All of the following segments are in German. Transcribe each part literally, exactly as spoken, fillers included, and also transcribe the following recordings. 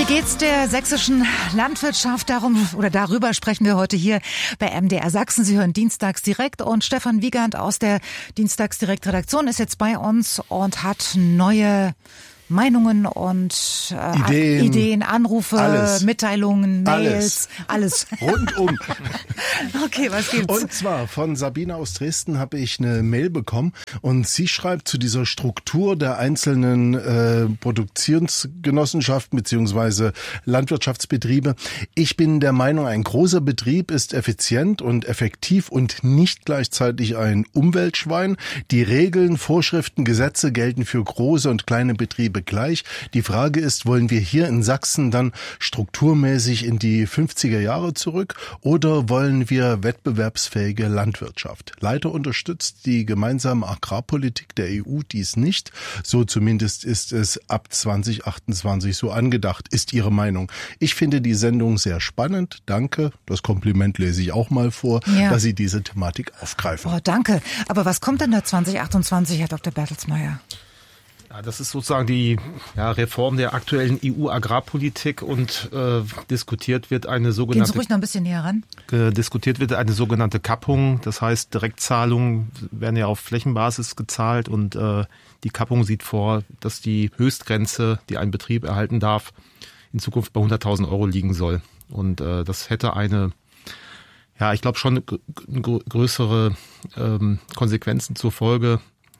geht's der sächsischen Landwirtschaft? Darum oder darüber sprechen wir heute hier bei M D R Sachsen. Sie hören Dienstags direkt und Stefan Wiegand aus der Dienstags direkt Redaktion ist jetzt bei uns und hat neue Meinungen und äh, Ideen, Ideen, Anrufe, alles. Mitteilungen, Mails, alles. alles. Rundum. Okay, was gibt's? Und zwar von Sabine aus Dresden habe ich eine Mail bekommen und sie schreibt zu dieser Struktur der einzelnen äh, Produktionsgenossenschaften beziehungsweise Landwirtschaftsbetriebe. Ich bin der Meinung, ein großer Betrieb ist effizient und effektiv und nicht gleichzeitig ein Umweltschwein. Die Regeln, Vorschriften, Gesetze gelten für große und kleine Betriebe gleich. Die Frage ist, wollen wir hier in Sachsen dann strukturmäßig in die fünfziger Jahre zurück oder wollen wir wettbewerbsfähige Landwirtschaft? Leider unterstützt die gemeinsame Agrarpolitik der E U dies nicht. So zumindest ist es ab zwanzig achtundzwanzig so angedacht, ist ihre Meinung. Ich finde die Sendung sehr spannend. Danke. Das Kompliment lese ich auch mal vor, ja. dass Sie diese Thematik aufgreifen. Oh, danke. Aber was kommt denn da zwanzig achtundzwanzig, Herr Doktor Bertelsmeier? Ja, das ist sozusagen die ja, Reform der aktuellen E U-Agrarpolitik und äh, diskutiert wird eine sogenannte... Gehen Sie ruhig noch ein bisschen näher ran. Äh, diskutiert wird eine sogenannte Kappung. Das heißt, Direktzahlungen werden ja auf Flächenbasis gezahlt und äh, die Kappung sieht vor, dass die Höchstgrenze, die ein Betrieb erhalten darf, in Zukunft bei hunderttausend Euro liegen soll. Und äh, das hätte eine, ja, ich glaube schon gr- größere ähm, Konsequenzen zur Folge.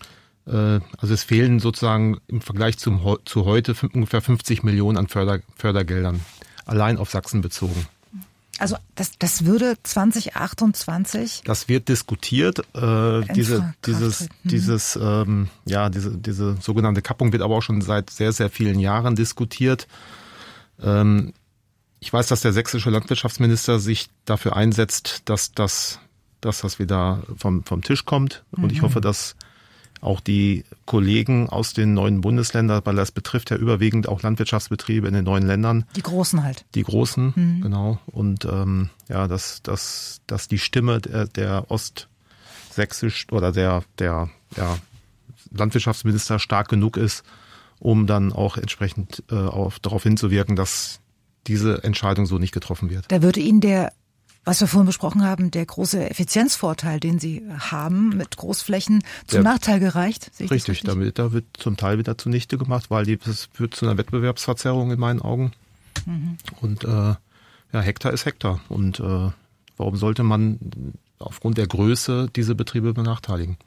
Also es fehlen sozusagen im Vergleich zum, zu heute ungefähr fünfzig Millionen an Förder, Fördergeldern, allein auf Sachsen bezogen. Also das, das würde zwanzig achtundzwanzig? Das wird diskutiert. Äh, diese, dieses, hm. dieses, ähm, ja, diese, diese sogenannte Kappung wird aber auch schon seit sehr, sehr vielen Jahren diskutiert. Ähm, ich weiß, dass der sächsische Landwirtschaftsminister sich dafür einsetzt, dass das, dass das wieder vom, vom Tisch kommt. Und mhm. ich hoffe, dass auch die Kollegen aus den neuen Bundesländern, weil das betrifft ja überwiegend auch Landwirtschaftsbetriebe in den neuen Ländern. Die Großen halt. Die Großen, mhm. genau. Und ähm, ja, dass, dass, dass die Stimme der, der Ostsächsisch oder der, der ja, Landwirtschaftsminister stark genug ist, um dann auch entsprechend äh, auf, darauf hinzuwirken, dass diese Entscheidung so nicht getroffen wird. Da würde Ihnen der, was wir vorhin besprochen haben, der große Effizienzvorteil, den Sie haben mit Großflächen, zum Der, Nachteil gereicht? Richtig, richtig? Damit, da wird zum Teil wieder zunichte gemacht, weil die, das führt zu einer Wettbewerbsverzerrung in meinen Augen. Mhm. Und äh, ja, Hektar ist Hektar. Und äh, warum sollte man aufgrund der Größe diese Betriebe benachteiligen?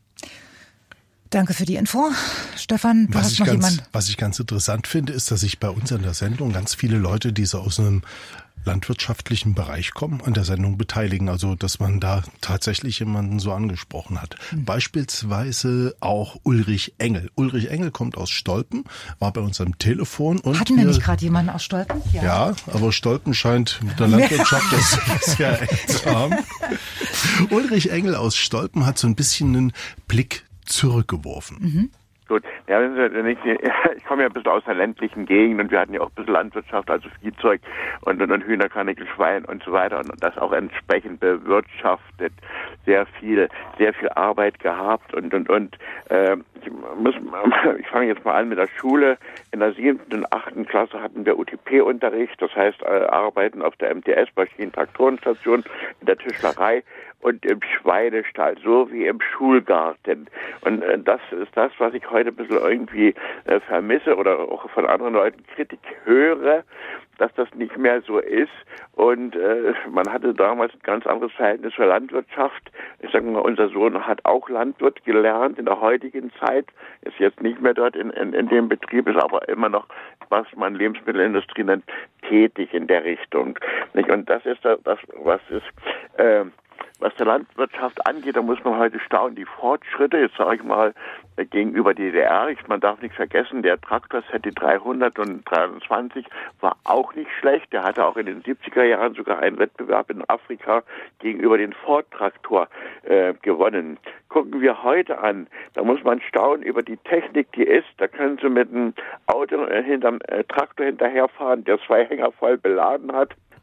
Danke für die Info. Stefan, du was hast noch ganz, jemanden. Was ich ganz interessant finde, ist, dass ich bei uns in der Sendung ganz viele Leute, die so aus einem landwirtschaftlichen Bereich kommen, an der Sendung beteiligen. Also, dass man da tatsächlich jemanden so angesprochen hat. Mhm. Beispielsweise auch Ulrich Engel. Ulrich Engel kommt aus Stolpen, war bei uns am Telefon. Und Hatten wir, wir nicht gerade jemanden aus Stolpen? Ja. ja, aber Stolpen scheint mit der Landwirtschaft das sehr eng zu haben. Ulrich Engel aus Stolpen hat so ein bisschen einen Blick zurückgeworfen. Mhm. Gut, ja, ich komme ja ein bisschen aus der ländlichen Gegend und wir hatten ja auch ein bisschen Landwirtschaft, also Viehzeug und, und, und Hühner, Karnickel, Schwein und so weiter und das auch entsprechend bewirtschaftet, sehr viel, sehr viel Arbeit gehabt und und und äh, ich, muss, ich fange jetzt mal an mit der Schule. In der siebten und achten Klasse hatten wir U T P-Unterricht, das heißt äh, Arbeiten auf der M T S, Maschinen- Traktorenstation, in der Tischlerei und im Schweinestall, so wie im Schulgarten. Und äh, das ist das, was ich heute ein bisschen irgendwie äh, vermisse oder auch von anderen Leuten Kritik höre, dass das nicht mehr so ist. Und äh, man hatte damals ein ganz anderes Verhältnis zur Landwirtschaft. Ich sage mal, unser Sohn hat auch Landwirt gelernt in der heutigen Zeit, ist jetzt nicht mehr dort in, in, in dem Betrieb, ist aber immer noch, was man Lebensmittelindustrie nennt, tätig in der Richtung. Nicht? Und das ist das, was ist... Äh, Was der Landwirtschaft angeht, da muss man heute staunen, die Fortschritte, jetzt sage ich mal, gegenüber D D R, ich, man darf nicht vergessen, der Traktor Z T dreihundertdreiundzwanzig war auch nicht schlecht, der hatte auch in den siebziger Jahren sogar einen Wettbewerb in Afrika gegenüber den Ford-Traktor äh, gewonnen. Gucken wir heute an, da muss man staunen über die Technik, die ist, da können Sie mit einem Auto äh, hinterm äh, Traktor hinterherfahren, der zwei Hänger voll beladen hat,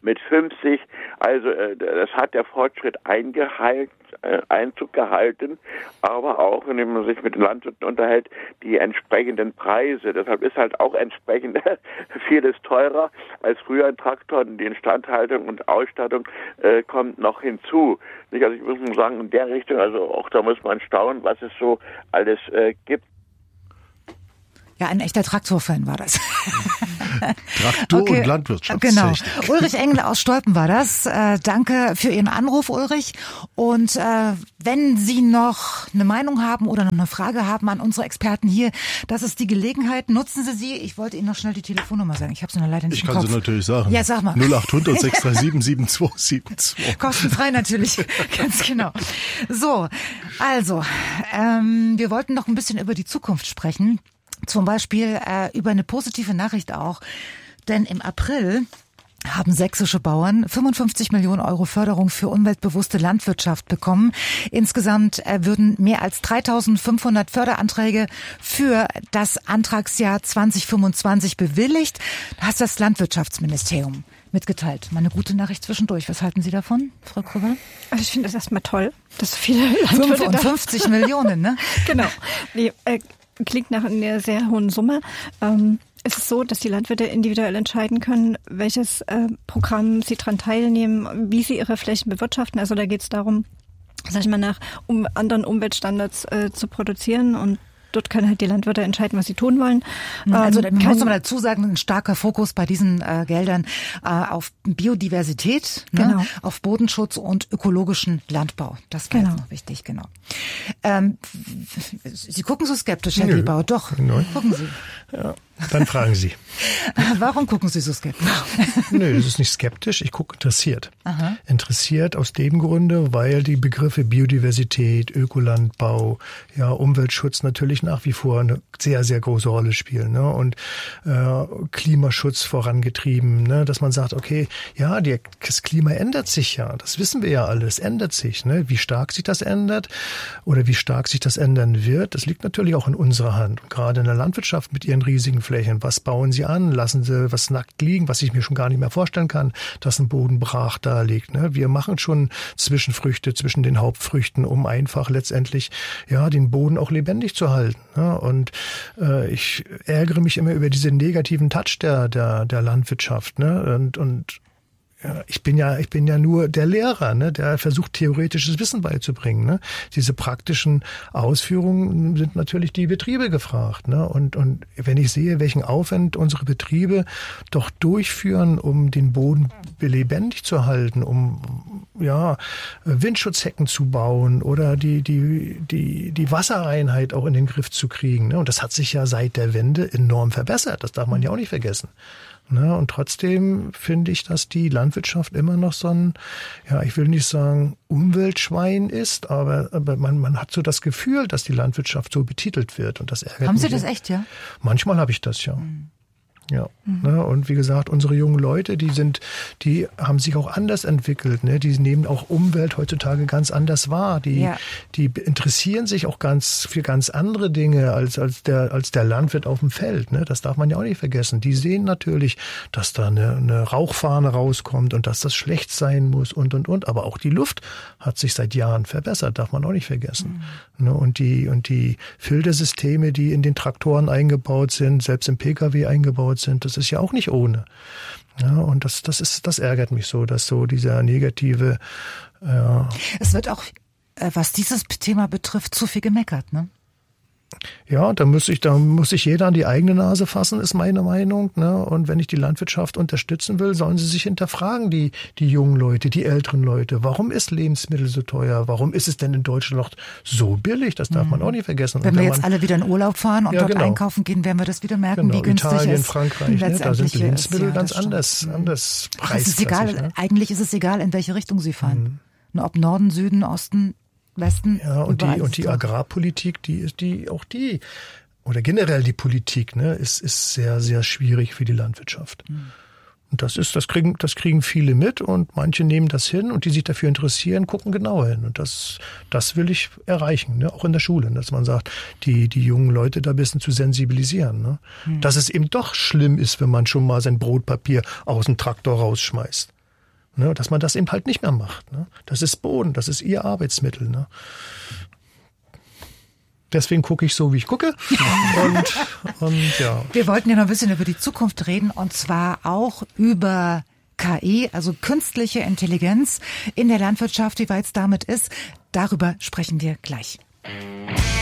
mit fünfzig. Also das hat der Fortschritt eingehalten, Einzug gehalten, aber auch, wenn man sich mit den Landwirten unterhält, die entsprechenden Preise. Deshalb ist halt auch entsprechend vieles teurer als früher ein Traktor. Und die Instandhaltung und Ausstattung äh, kommt noch hinzu. Also ich muss mal sagen, in der Richtung, also auch da muss man staunen, was es so alles äh, gibt. Ja, ein echter Traktorfan war das. Traktor- okay. und Landwirtschaft. Genau. Ulrich Engel aus Stolpen war das. Äh, danke für Ihren Anruf, Ulrich. Und äh, wenn Sie noch eine Meinung haben oder noch eine Frage haben an unsere Experten hier, das ist die Gelegenheit. Nutzen Sie sie. Ich wollte Ihnen noch schnell die Telefonnummer sagen. Ich habe sie noch leider nicht ich im Kopf. Ich kann sie natürlich sagen. Ja, sag mal. null acht hundert, sechs drei sieben, sieben zwei sieben zwei. Kostenfrei natürlich. Ganz genau. So, also, ähm, wir wollten noch ein bisschen über die Zukunft sprechen. Zum Beispiel äh, über eine positive Nachricht auch, denn im April haben sächsische Bauern fünfundfünfzig Millionen Euro Förderung für umweltbewusste Landwirtschaft bekommen. Insgesamt äh, würden mehr als dreitausendfünfhundert Förderanträge für das Antragsjahr zwanzig fünfundzwanzig bewilligt. Das hat das Landwirtschaftsministerium mitgeteilt. Mal eine gute Nachricht zwischendurch. Was halten Sie davon, Frau Kröber? Also ich finde das erstmal toll, dass viele Landwirte fünfundfünfzig Millionen, ne? Genau. Nee, äh, klingt nach einer sehr hohen Summe. Ähm, es ist so, dass die Landwirte individuell entscheiden können, welches äh, Programm sie daran teilnehmen, wie sie ihre Flächen bewirtschaften. Also da geht es darum, sag ich mal, nach um anderen Umweltstandards äh, zu produzieren, und dort können halt die Landwirte entscheiden, was sie tun wollen. Also ähm, man muss aber dazu sagen, ein starker Fokus bei diesen äh, Geldern äh, auf Biodiversität, ne? Genau. Auf Bodenschutz und ökologischen Landbau. Das war genau. jetzt noch wichtig, genau. Ähm, Sie gucken so skeptisch, Herr Nö. Gebauer. Doch, Nein. gucken Sie. Ja, dann fragen Sie. Warum gucken Sie so skeptisch? Nö, das ist nicht skeptisch, ich gucke interessiert. Aha. Interessiert aus dem Grunde, weil die Begriffe Biodiversität, Ökolandbau, ja, Umweltschutz natürlich nach wie vor eine sehr, sehr große Rolle spielen, ne? Und äh, Klimaschutz vorangetrieben, ne? Dass man sagt, okay, ja, die, das Klima ändert sich ja, das wissen wir ja alle, es ändert sich, ne? Wie stark sich das ändert oder wie stark sich das ändern wird, das liegt natürlich auch in unserer Hand. Und gerade in der Landwirtschaft mit ihren riesigen Flächen, was bauen sie an? Lassen sie was nackt liegen, was ich mir schon gar nicht mehr vorstellen kann, dass ein Boden brach da liegt, ne? Wir machen schon Zwischenfrüchte zwischen den Hauptfrüchten, um einfach letztendlich ja den Boden auch lebendig zu halten, ne? Und äh, ich ärgere mich immer über diese negativen Touch der der der Landwirtschaft, ne? Und und ja, ich bin ja, ich bin ja nur der Lehrer, ne, der versucht, theoretisches Wissen beizubringen, ne. Diese praktischen Ausführungen sind natürlich die Betriebe gefragt, ne. Und, und wenn ich sehe, welchen Aufwand unsere Betriebe doch durchführen, um den Boden lebendig zu halten, um, ja, Windschutzhecken zu bauen oder die, die, die, die Wassereinheit auch in den Griff zu kriegen, ne. Und das hat sich ja seit der Wende enorm verbessert. Das darf man ja auch nicht vergessen. Ne, und trotzdem finde ich, dass die Landwirtschaft immer noch so ein, ja, ich will nicht sagen Umweltschwein ist, aber, aber man, man hat so das Gefühl, dass die Landwirtschaft so betitelt wird, und das ärgert Haben mich. Sie das echt, ja? Manchmal habe ich das, ja. Mhm. Ja, mhm. Ne, und wie gesagt, unsere jungen Leute, die sind, die haben sich auch anders entwickelt, ne? Die nehmen auch Umwelt heutzutage ganz anders wahr. Die, ja. die interessieren sich auch ganz für ganz andere Dinge als als der als der Landwirt auf dem Feld, ne? Das darf man ja auch nicht vergessen. Die sehen natürlich, dass da eine, eine Rauchfahne rauskommt und dass das schlecht sein muss und und und. Aber auch die Luft hat sich seit Jahren verbessert, darf man auch nicht vergessen. Mhm. Ne? Und die und die Filtersysteme, die in den Traktoren eingebaut sind, selbst im Pkw eingebaut sind, das ist ja auch nicht ohne. Ja, und das, das ist, das ärgert mich so, dass so dieser negative, ja. Es wird auch, was dieses Thema betrifft, zu viel gemeckert, ne? Ja, da muss ich, da muss sich jeder an die eigene Nase fassen, ist meine Meinung, ne? Und wenn ich die Landwirtschaft unterstützen will, sollen sie sich hinterfragen, die, die jungen Leute, die älteren Leute. Warum ist Lebensmittel so teuer? Warum ist es denn in Deutschland noch so billig? Das darf mhm. man auch nicht vergessen. Wenn und wir wenn jetzt man, alle wieder in Urlaub fahren und ja, dort genau. einkaufen gehen, werden wir das wieder merken, genau, wie günstig Italien, es Frankreich, ne? Da sind Lebensmittel ist, ja, ganz anders, anders Ach, es ist egal, ne? Eigentlich ist es egal, in welche Richtung sie fahren. Mhm. Ob Norden, Süden, Osten, Westen. Ja, und die, und die Agrarpolitik, die ist die, auch die, oder generell die Politik, ne, ist, ist sehr, sehr schwierig für die Landwirtschaft. Mhm. Und das ist, das kriegen, das kriegen viele mit, und manche nehmen das hin, und die sich dafür interessieren, gucken genauer hin. Und das, das will ich erreichen, ne, auch in der Schule, dass man sagt, die, die jungen Leute da ein bisschen zu sensibilisieren, ne, mhm. dass es eben doch schlimm ist, wenn man schon mal sein Brotpapier aus dem Traktor rausschmeißt. Ne? Dass man das eben halt nicht mehr macht. Ne? Das ist Boden, das ist ihr Arbeitsmittel. Ne? Deswegen gucke ich so, wie ich gucke. Und, und ja. Wir wollten ja noch ein bisschen über die Zukunft reden und zwar auch über K I, also künstliche Intelligenz in der Landwirtschaft, wie weit es damit ist. Darüber sprechen wir gleich.